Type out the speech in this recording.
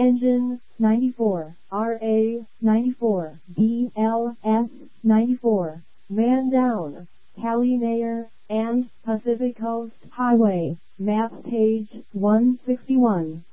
Engine 94, RA 94, BLS 94, Man Down, Cali-Mayor, and Pacific Coast Highway, map page 161.